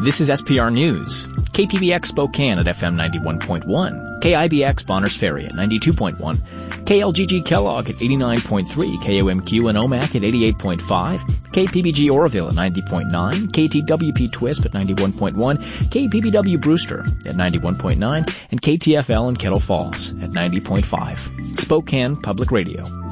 This is SPR News. KPBX Spokane at FM 91.1. KIBX Bonners Ferry at 92.1. KLGG Kellogg at 89.3. KOMQ and OMAC at 88.5. KPBG Oroville at 90.9. KTWP Twisp at 91.1. KPBW Brewster at 91.9. And KTFL in Kettle Falls at 90.5. Spokane Public Radio.